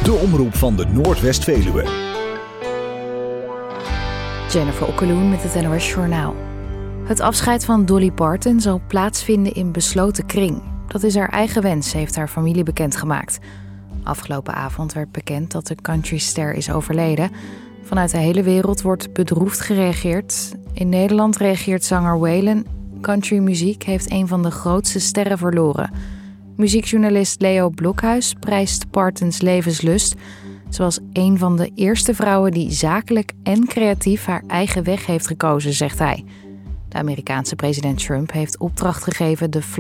De omroep van de Noordwest-Veluwe. Jennifer Okkeloen met het NOS Journaal. Het afscheid van Dolly Parton zal plaatsvinden in besloten kring. Dat is haar eigen wens, heeft haar familie bekendgemaakt. Afgelopen avond werd bekend dat de countryster is overleden. Vanuit de hele wereld wordt bedroefd gereageerd. In Nederland reageert zanger Waylon. Countrymuziek heeft een van de grootste sterren verloren. Muziekjournalist Leo Blokhuis prijst Partons levenslust. Ze was een van de eerste vrouwen die zakelijk en creatief haar eigen weg heeft gekozen, zegt hij. De Amerikaanse president Trump heeft opdracht gegeven de